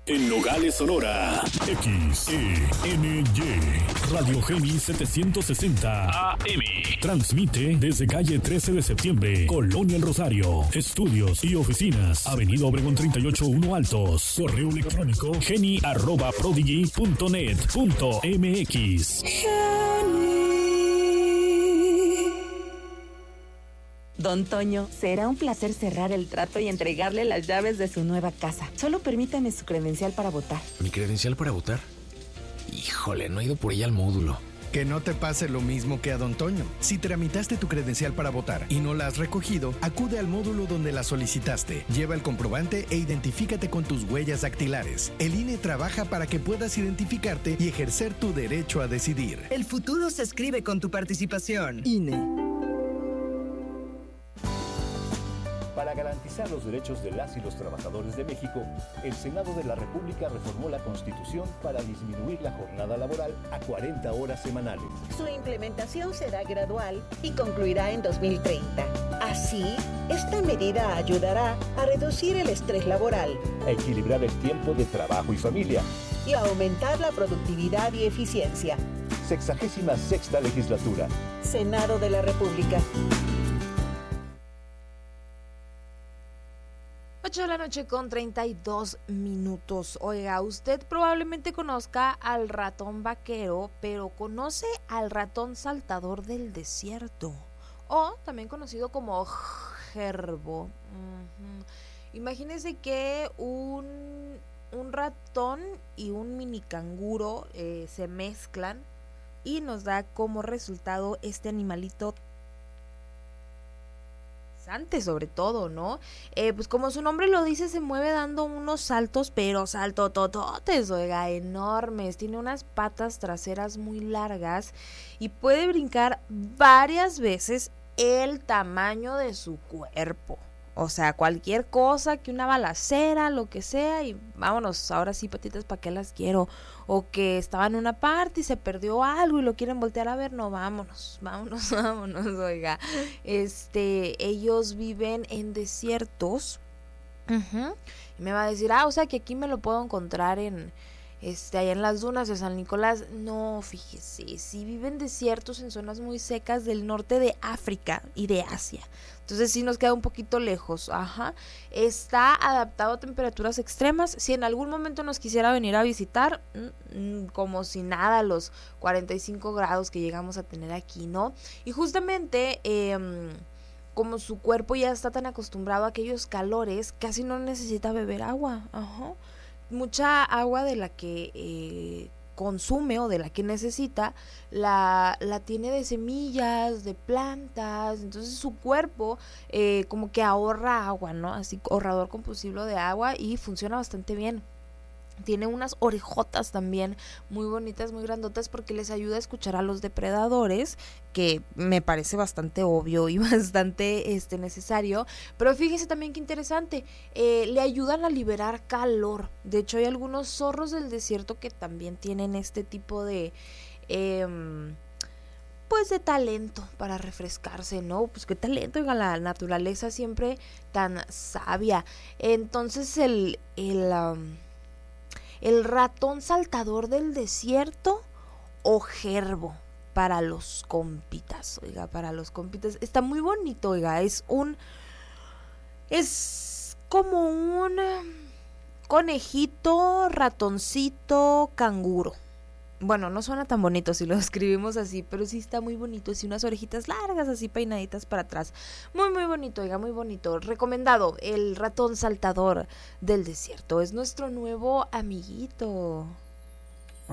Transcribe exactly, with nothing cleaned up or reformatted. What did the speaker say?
En Nogales, Sonora, X E N Y, Radio Geni setecientos sesenta A M. Transmite desde calle trece de septiembre, Colonia El Rosario. Estudios y oficinas, Avenida Obregón treinta y ocho uno Altos. Correo electrónico geni arroba prodigy punto net punto m x. Don Toño, será un placer cerrar el trato y entregarle las llaves de su nueva casa. Solo permítame su credencial para votar. ¿Mi credencial para votar? Híjole, no he ido por ella al módulo. Que no te pase lo mismo que a Don Toño. Si tramitaste tu credencial para votar y no la has recogido, acude al módulo donde la solicitaste. Lleva el comprobante e identifícate con tus huellas dactilares. El I N E trabaja para que puedas identificarte y ejercer tu derecho a decidir. El futuro se escribe con tu participación. I N E. Para garantizar los derechos de las y los trabajadores de México, el Senado de la República reformó la Constitución para disminuir la jornada laboral a cuarenta horas semanales. Su implementación será gradual y concluirá en dos mil treinta. Así, esta medida ayudará a reducir el estrés laboral, a equilibrar el tiempo de trabajo y familia y a aumentar la productividad y eficiencia. Sexagésima sexta legislatura. Senado de la República. ocho de la noche con treinta y dos minutos. Oiga, usted probablemente conozca al ratón vaquero, pero ¿conoce al ratón saltador del desierto? O también conocido como gerbo. Uh-huh. Imagínese que un, un ratón y un mini canguro eh, se mezclan y nos da como resultado este animalito sobre todo, ¿no? Eh, pues como su nombre lo dice, se mueve dando unos saltos, pero saltotototes, oiga, enormes. Tiene unas patas traseras muy largas y puede brincar varias veces el tamaño de su cuerpo. O sea, cualquier cosa, que una balacera, lo que sea, y vámonos, ahora sí, patitas, ¿para qué las quiero? O que estaba en una parte y se perdió algo y lo quieren voltear a ver, no, vámonos, vámonos, vámonos, oiga. Este, ellos viven en desiertos. Uh-huh. Y me va a decir, ah, o sea, que aquí me lo puedo encontrar en, este, allá en las dunas de San Nicolás. No, fíjese, sí viven desiertos en zonas muy secas del norte de África y de Asia. Entonces sí nos queda un poquito lejos, ajá. Está adaptado a temperaturas extremas. Si en algún momento nos quisiera venir a visitar, mmm, como si nada, los cuarenta y cinco grados que llegamos a tener aquí, ¿no? Y justamente, eh, como su cuerpo ya está tan acostumbrado a aquellos calores, casi no necesita beber agua, ajá. Mucha agua de la que eh, consume o de la que necesita la, la tiene de semillas, de plantas. Entonces su cuerpo eh, como que ahorra agua, ¿no? Así, ahorrador compulsivo de agua, y funciona bastante bien. Tiene unas orejotas también muy bonitas, muy grandotas, porque les ayuda a escuchar a los depredadores, que me parece bastante obvio y bastante este necesario. Pero fíjese también qué interesante, eh, le ayudan a liberar calor. De hecho, hay algunos zorros del desierto que también tienen este tipo de eh, pues de talento para refrescarse, ¿no? Pues qué talento, oiga, la naturaleza siempre tan sabia. Entonces el el um, el ratón saltador del desierto, o gerbo para los compitas, oiga, para los compitas. Está muy bonito, oiga, es un, es como un conejito, ratoncito, canguro. Bueno, no suena tan bonito si lo escribimos así, pero sí está muy bonito. Así unas orejitas largas, así peinaditas para atrás. Muy, muy bonito, oiga, muy bonito. Recomendado, el ratón saltador del desierto. Es nuestro nuevo amiguito.